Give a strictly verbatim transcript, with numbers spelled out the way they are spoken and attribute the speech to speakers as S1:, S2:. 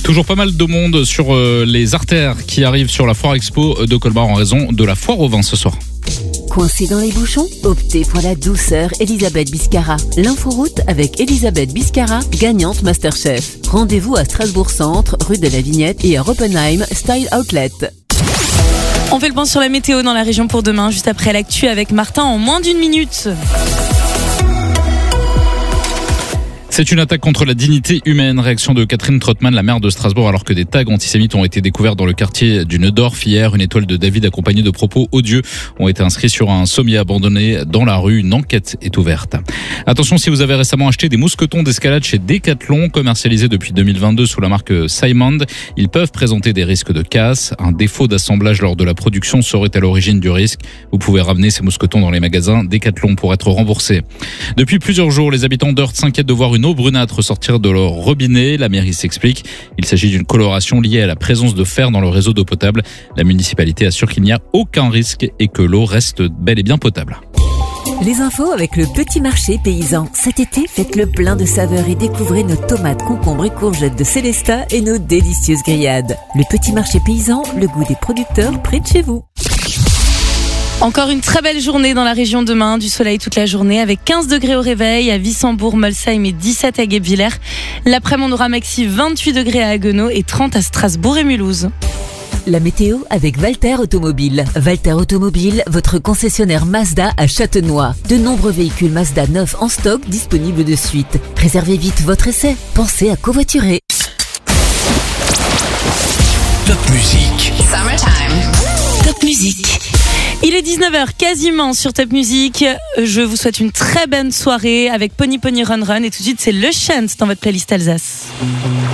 S1: Toujours pas mal de monde sur euh, les artères qui arrivent sur la foire expo de Colmar en raison de la foire au vin ce soir.
S2: Coincé dans les bouchons? Optez pour la douceur Elisabeth Biscara. L'inforoute avec Elisabeth Biscara, gagnante Masterchef. Rendez-vous à Strasbourg Centre, rue de la Vignette et à Oppenheim Style Outlet.
S3: On fait le point sur la météo dans la région pour demain, juste après l'actu avec Martin en moins d'une minute.
S1: C'est une attaque contre la dignité humaine. Réaction de Catherine Trottmann, la maire de Strasbourg, alors que des tags antisémites ont été découverts dans le quartier du Neudorf. Hier, une étoile de David accompagnée de propos odieux ont été inscrits sur un sommier abandonné dans la rue. Une enquête est ouverte. Attention, si vous avez récemment acheté des mousquetons d'escalade chez Decathlon, commercialisés depuis deux mille vingt-deux sous la marque Simond, ils peuvent présenter des risques de casse. Un défaut d'assemblage lors de la production serait à l'origine du risque. Vous pouvez ramener ces mousquetons dans les magasins Decathlon pour être remboursés. Depuis plusieurs jours, les habitants d'Eurt s'inquiètent de voir une eau brunâtre sortir de leur robinet. La mairie s'explique. Il s'agit d'une coloration liée à la présence de fer dans le réseau d'eau potable. La municipalité assure qu'il n'y a aucun risque et que l'eau reste bel et bien potable.
S2: Les infos avec le Petit Marché Paysan. Cet été, faites le plein de saveurs et découvrez nos tomates, concombres et courgettes de Célestat et nos délicieuses grillades. Le Petit Marché Paysan, le goût des producteurs près de chez vous.
S3: Encore une très belle journée dans la région demain, du soleil toute la journée avec quinze degrés au réveil à Wissembourg, Molsheim et dix-sept à Guebwiller. L'après-midi, on aura maxi vingt-huit degrés à Haguenau et trente à Strasbourg et Mulhouse.
S2: La météo avec Walter Automobile. Walter Automobile, votre concessionnaire Mazda à Châtenois. De nombreux véhicules Mazda neufs en stock disponibles de suite. Réservez vite votre essai. Pensez à covoiturer.
S4: Top musique.
S3: Summertime. Top musique. Il est dix-neuf heures quasiment sur Top Music. Je vous souhaite une très bonne soirée avec Pony Pony Run Run. Et tout de suite, c'est Le Chant dans votre playlist Alsace.